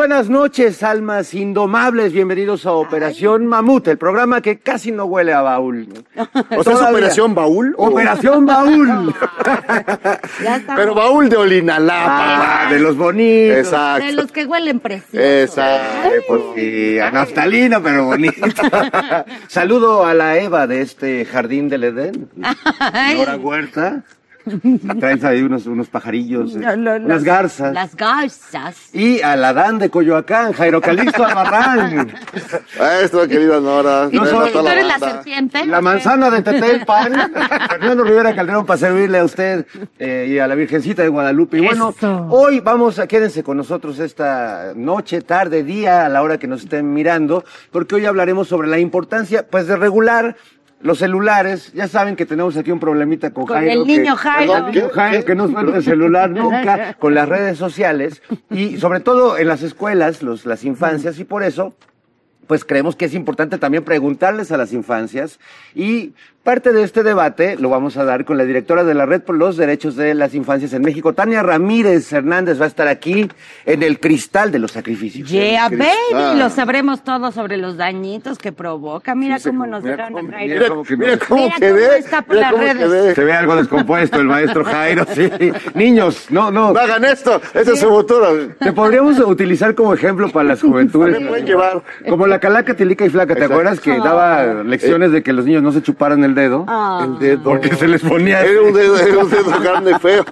buenas noches, almas indomables. Bienvenidos a Operación Mamut, el programa que casi no huele a baúl. ¿O sea, es Operación Baúl? Operación Baúl. Pero baúl de Olinalá, de los bonitos. Exacto. De los que huelen preciosos. Exacto. Pues sí, a naftalina, pero bonito. Saludo a la Eva de este jardín del Edén. Nora Huerta. Traes ahí unos pajarillos, unas garzas. Las garzas. Y al Adán de Coyoacán, Jairo Calixto Albarrán. Esto, querida Nora. No soy- ¿Tú eres la serpiente? La manzana de Tetelpan. Fernando Rivera Calderón para servirle a usted y a la Virgencita de Guadalupe. Y bueno, Eso. hoy quédense con nosotros esta noche, tarde, día, a la hora que nos estén mirando, porque hoy hablaremos sobre la importancia, pues, de regular los celulares. Ya saben que tenemos aquí un problemita con Con Jairo. el niño que- Jairo. Perdón, el niño Jairo, que no suelta el celular nunca, con las redes sociales, y sobre todo en las escuelas, las infancias, y por eso pues creemos que es importante también preguntarles a las infancias, y parte de este debate lo vamos a dar con la directora de la Red por los Derechos de las Infancias en México, Tania Ramírez Hernández, va a estar aquí en el Cristal de los Sacrificios. Yeah, El baby, cristal. lo sabremos todo sobre los dañitos que provoca. Mira cómo nos mira dieron a cómo- traer. Mira cómo Mira cómo quedé. está por Mira las cómo redes. quedé. Se ve algo descompuesto el maestro Jairo, sí. Niños, no. No hagan esto. Ese es su futuro. Te podríamos utilizar como ejemplo para las juventudes. Me pueden llevar. Como la calaca, tilica y flaca, ¿te Exacto. acuerdas que daba lecciones de que los niños no se chuparan el dedo? Ah. El dedo. Porque se les ponía... Era un dedo grande y feo.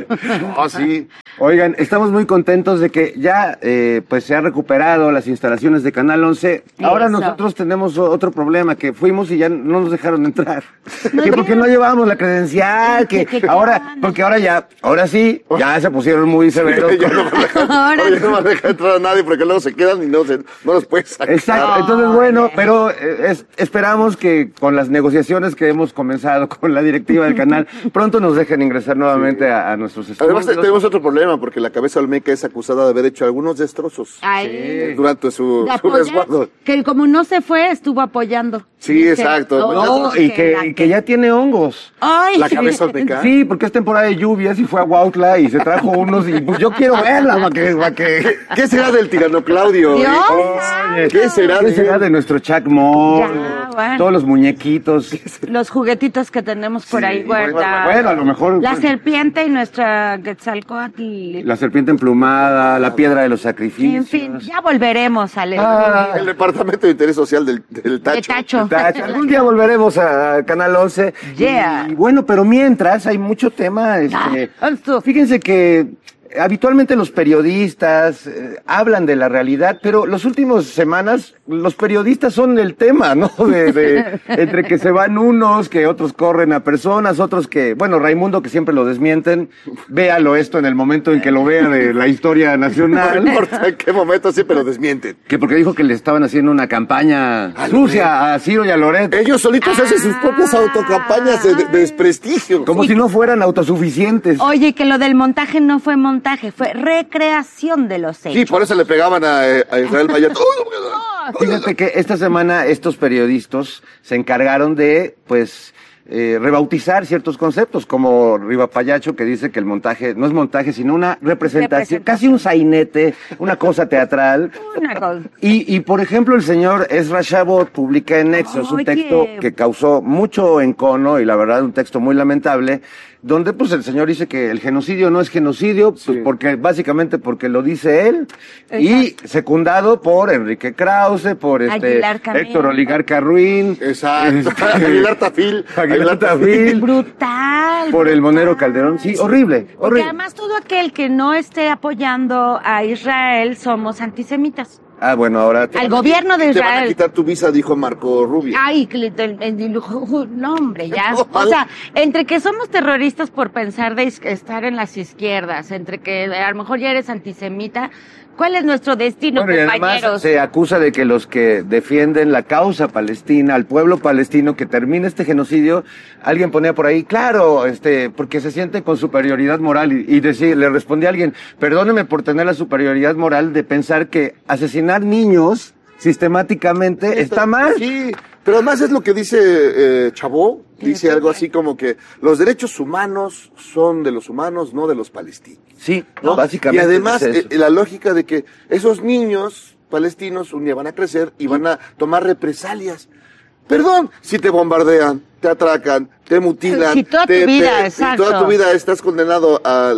Oh, sí. Oigan, estamos muy contentos de que ya pues se ha recuperado las instalaciones de Canal 11. Ahora Eso. nosotros tenemos otro problema, que fuimos y ya no nos dejaron entrar. No Que porque no llevábamos la credencial, que ¿Qué ahora, ganas? porque ahora sí, ya se pusieron muy severos. Ya no van a dejar, Ahora ya no van a dejar entrar a nadie porque luego se quedan y no los puedes sacar. Exacto, entonces bueno, pero esperamos que con las negociaciones que hemos comenzado con la directiva del canal, pronto nos dejen ingresar nuevamente a nuestros Además estudios. tenemos otro problema porque la cabeza olmeca es acusada de haber hecho algunos destrozos Ay. durante su De apoyar, resguardo. que como no se fue, estuvo apoyando. Sí, exacto. Oh, No, y que ya tiene hongos. Ay, La cabeza olmeca. Sí, porque es temporada de lluvias y fue a Huautla y se trajo unos y pues yo quiero verla para que... ¿Qué será del tirano Claudio? Dios Oye, ¿Qué será ¿Qué de será él? de nuestro Chuck Moll? Ya, bueno. Todos los muñequitos. Los juguetitos que tenemos por ahí guardados. Bueno, a lo mejor... La pues, serpiente y nuestra Quetzalcóatl. la serpiente emplumada, la piedra de los sacrificios. En fin, ya volveremos al El Departamento de Interés Social del Tacho. Tacho. Algún día volveremos a Canal 11. Yeah. Y bueno, pero mientras hay mucho tema. Fíjense que habitualmente los periodistas hablan de la realidad, pero las últimas semanas los periodistas son el tema, ¿no? Entre que se van unos, que otros corren a personas, otros que, bueno, Raimundo que siempre lo desmienten, véalo esto en el momento en que lo vea de la historia No nacional. importa en qué momento siempre lo desmienten. Que porque dijo que le estaban haciendo una campaña sucia a Ciro y a Loret. Ellos solitos hacen sus propias autocampañas de desprestigio. Como si no fueran autosuficientes. Oye, que lo del montaje no fue montaje, fue recreación de los hechos. Sí, por eso le pegaban a Israel Mayer. Fíjate que esta semana estos periodistas se encargaron de, pues, rebautizar ciertos conceptos, como Riva Payacho, que dice que el montaje no es montaje, sino una representación, casi un sainete, una cosa teatral. Una cosa. Y por ejemplo, el señor Ezra Shabot publica en Nexos un Oye. texto que causó mucho encono y la verdad un texto muy lamentable, donde pues el señor dice que el genocidio no es genocidio, pues porque básicamente porque lo dice él, y secundado por Enrique Krause, por Aguilar Camín. Héctor Oligarca Ruin, Exacto. Aguilar Tafil. Aguilar Tafil, Brutal. por el Monero Calderón, sí, horrible, Porque horrible. además todo aquel que no esté apoyando a Israel somos antisemitas. Ah, bueno, ahora... Al gobierno de Te van a Israel. quitar tu visa, dijo Marco Rubio. Ay, no, hombre, ya. O sea, entre que somos terroristas por pensar de estar en las izquierdas, entre que a lo mejor ya eres antisemita, ¿cuál es nuestro destino, Bueno, y además compañeros? se acusa de que los que defienden la causa palestina, al pueblo palestino, que termine este genocidio, alguien ponía por ahí, claro, porque se siente con superioridad moral, y le respondía alguien, perdóneme por tener la superioridad moral de pensar que asesinar niños sistemáticamente está mal. Sí, pero además es lo que dice Chabó, dice algo así como que los derechos humanos son de los humanos, no de los palestinos. Sí, ¿no? básicamente. Y además, es eso. la lógica de que esos niños palestinos un día van a crecer y van a tomar represalias. Perdón, si te bombardean, te atracan, te mutilan. Si toda tu vida, exacto. Toda tu vida estás condenado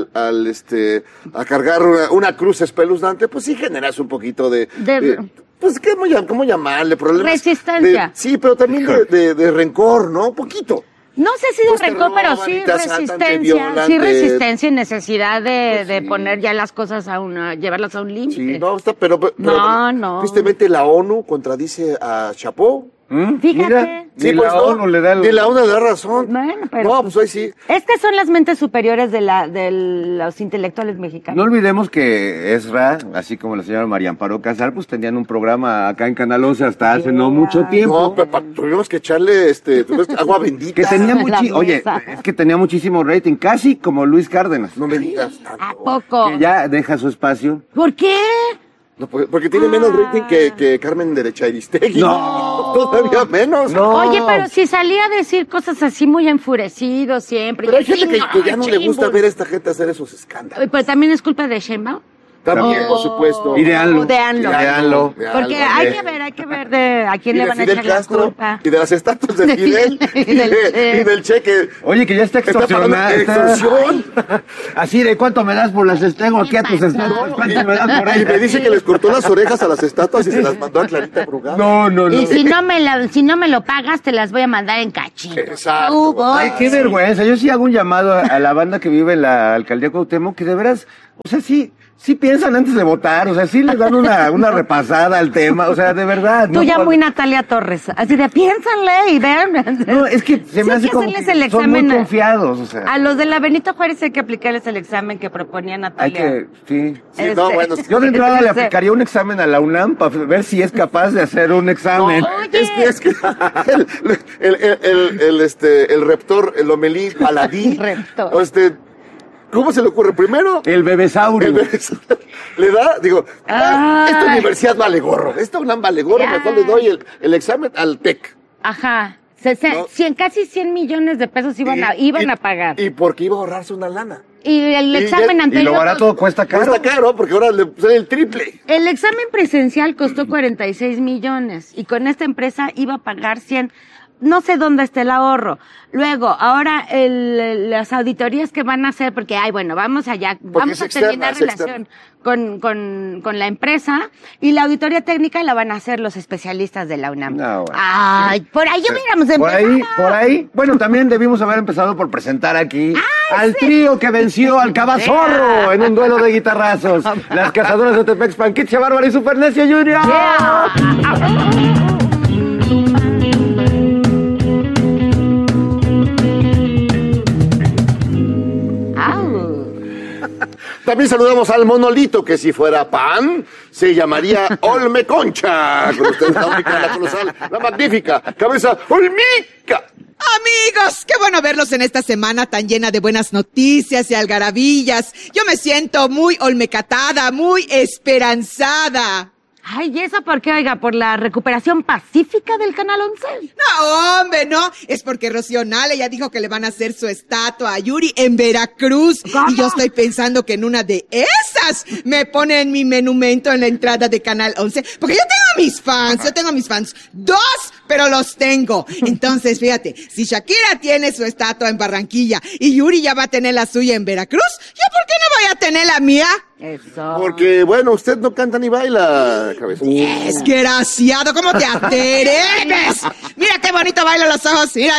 a cargar una cruz espeluznante, pues sí generas un poquito de pues, ¿cómo llamarle? Problemas. Resistencia. Sí, pero también de rencor, ¿no? Un poquito. No sé si de Pues te rencor, pero roban sí y te asaltan, te resistencia. violan, Sí resistencia y necesidad Pues de sí. poner ya las cosas llevarlas a un límite. Sí, no, pero No. tristemente la ONU contradice a Chapó. Fíjate. Mira, Sí, ni pues la no, ONU le da ni la ONU le da razón. Bueno, pero- No, pues hoy sí. Es que son las mentes superiores de los intelectuales mexicanos. No olvidemos que Ezra, así como la señora María Amparo Casal, pues tenían un programa acá en Canal 11 hasta hace no mucho tiempo. No, pero tuvimos que echarle agua bendita. Que tenía La oye, mesa. es que tenía muchísimo rating, casi como Luis Cárdenas. No me digas tanto. ¿A poco? Que ya deja su espacio. ¿Por qué? No, porque tiene menos rating que Carmen Derecharistegui. No. Todavía menos. No. Oye, pero si salía a decir cosas así muy enfurecido siempre. Pero hay y así, gente que ya no le gusta chimbo. ver a esta gente hacer esos escándalos. Pero también es culpa de Sheinbaum. También, por supuesto. Y de ANLO. De ANLO. De ANLO. Porque hay que ver de a quién Y le de van a Fidel echar la Castro, culpa. y de las estatuas de De Fidel, Fidel, y del cheque. Oye, que ya está Está pagando extorsionada. extorsión. Así de cuánto me das por las tengo aquí a tus pasó? estatuas. ¿Cuánto me das por Y me ahí? dice que les cortó las orejas a las estatuas y se las mandó a Clarita Brugada. No. Y si no me lo pagas, te las voy a mandar en cachitos. Exacto. Hugo. Ay, qué vergüenza. Yo sí hago un llamado a la banda que vive en la alcaldía Cuauhtémoc, que de veras, o sea, sí piensan antes de votar, o sea, sí les dan una repasada al tema, o sea, de verdad. Tú ya muy Natalia Torres. Así de piénsanle y vean. No, es que se Sí me hay hace que como hacerles que el son muy examen confiados, o sea. A los de la Benito Juárez hay que aplicarles el examen que proponía Hay Natalia. que, sí. Sí, no, bueno, Yo de entrada le Este- aplicaría un examen a la UNAM para ver si es capaz de hacer un examen. Oye. Es que el reptor, el Omelí Paladí. Reptor. ¿Cómo se le ocurre? Primero, El bebesaurio. el le da, digo, Ay. esta universidad vale gorro, esta UNAM vale gorro, Ya. mejor le doy el examen al TEC. Ajá. No. Casi 100 millones de pesos iban a pagar. Y porque iba a ahorrarse una lana. Y el y examen ya- y anterior. Y lo barato cuesta caro. Cuesta caro, porque ahora le sale el triple. El examen presencial costó 46 millones y con esta empresa iba a pagar 100. No sé dónde está el ahorro. Luego, ahora las auditorías que van a hacer, porque, vamos allá, vamos es a externa, terminar es relación con la empresa y la auditoría técnica la van a hacer los especialistas de la UNAM. No, bueno. Ay, por ahí hubiéramos empezado. Por ahí. Bueno, también debimos haber empezado por presentar aquí al trío que venció al Cabazorro en un duelo de guitarrazos. Las cazadoras de Tepexpan, Kitsia Bárbara y Supernecia Junior. También saludamos al monolito, que si fuera pan, se llamaría Olme Concha. Con ustedes la única, la colosal, la magnífica, cabeza Olmica. Amigos, qué bueno verlos en esta semana tan llena de buenas noticias y algarabías. Yo me siento muy olmecatada, muy esperanzada. Ay, ¿y eso por qué, oiga? ¿Por la recuperación pacífica del Canal 11? No, hombre, no. Es porque Rocío Nale ya dijo que le van a hacer su estatua a Yuri en Veracruz. ¿Cómo? Y yo estoy pensando que en una de esas me ponen mi monumento en la entrada de Canal 11. Porque yo tengo mis fans. 2, pero los tengo. Entonces, fíjate, si Shakira tiene su estatua en Barranquilla y Yuri ya va a tener la suya en Veracruz, ¿yo por qué no voy a tener la mía? Eso. Porque, bueno, usted no canta ni baila, cabeza. Desgraciado, ¿cómo te atreves? Mira qué bonito bailan los ojos. Mira.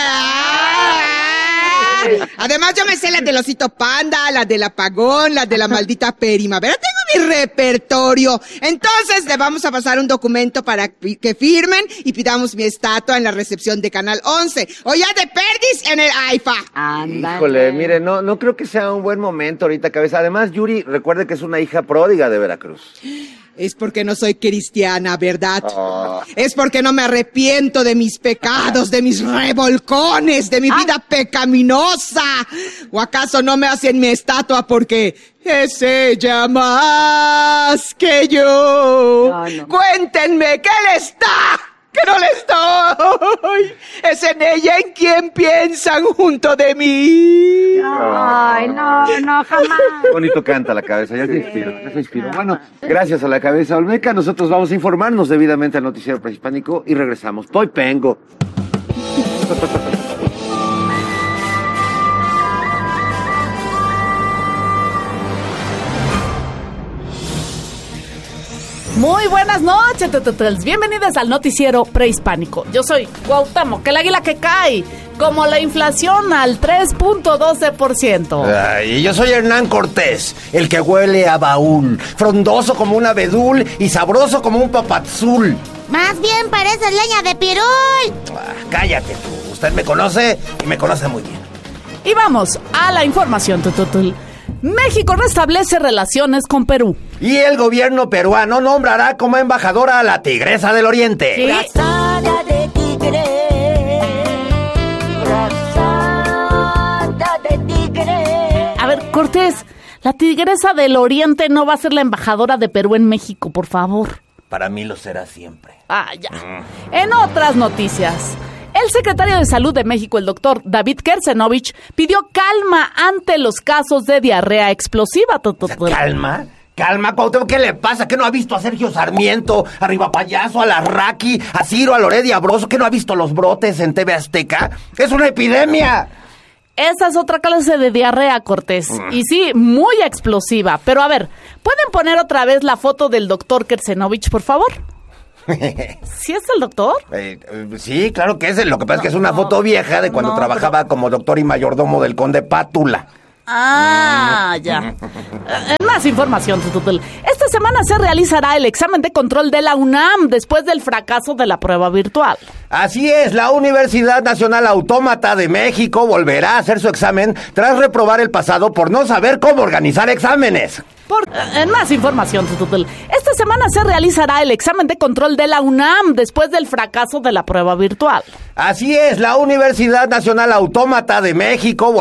Además, yo me sé las del osito panda, las del apagón, las de la maldita primavera. Tengo mi repertorio. Entonces, le vamos a pasar un documento para que firmen y pidamos mi estatua en la recepción de Canal 11. O ya de perdis en el AIFA. Ándale. Híjole, mire, no creo que sea un buen momento ahorita, cabeza. Además, Yuri, recuerde que es una hija pródiga de Veracruz. Es porque no soy cristiana, ¿verdad? Ah. Es porque no me arrepiento de mis pecados, de mis revolcones, de mi vida pecaminosa. ¿O acaso no me hacen mi estatua porque es ella más que yo? No. Cuéntenme, ¿qué le está que no les doy. Es en ella en quien piensan junto de mí. Ay, no, jamás. Bonito canta la cabeza, ya se inspiró. Bueno, gracias a la cabeza olmeca, nosotros vamos a informarnos debidamente al noticiero prehispánico y regresamos. Pengo. Muy buenas noches, tututuls. Bienvenidos al noticiero prehispánico. Yo soy Cuauhtémoc, el águila que cae, como la inflación al 3.12%. Y yo soy Hernán Cortés, el que huele a baúl, frondoso como un abedul y sabroso como un papazul. Más bien pareces leña de pirul. Cállate tú, usted me conoce y me conoce muy bien. Y vamos a la información, tututul. México restablece relaciones con Perú. Y el gobierno peruano nombrará como embajadora a la Tigresa del Oriente. ¿Sí? Frazada de tigre, frazada de tigre. A ver, Cortés, la Tigresa del Oriente no va a ser la embajadora de Perú en México, por favor. Para mí lo será siempre. Ya. En otras noticias, el secretario de Salud de México, el doctor David Kersenovich, pidió calma ante los casos de diarrea explosiva. Calma, Cuauhtémoc, ¿qué le pasa? ¿Qué no ha visto a Sergio Sarmiento, a Riva Payaso, a Larraqui, a Ciro, a Loret y a Broso? ¿Qué no ha visto los brotes en TV Azteca? ¡Es una epidemia! Esa es otra clase de diarrea, Cortés. Y sí, muy explosiva. Pero a ver, ¿pueden poner otra vez la foto del doctor Kersenovich, por favor? ¿Sí es el doctor? Sí, claro que es. Lo que pasa es que es una foto vieja de cuando trabajaba como doctor y mayordomo del conde Pátula. Ya. En más información, tututul. Esta semana se realizará el examen de control de la UNAM después del fracaso de la prueba virtual. Así es, la Universidad Nacional Autómata de México volverá a hacer su examen tras reprobar el pasado por no saber cómo organizar exámenes. En más información, tututul. Esta semana se realizará el examen de control de la UNAM después del fracaso de la prueba virtual. Así es, la Universidad Nacional Autómata de México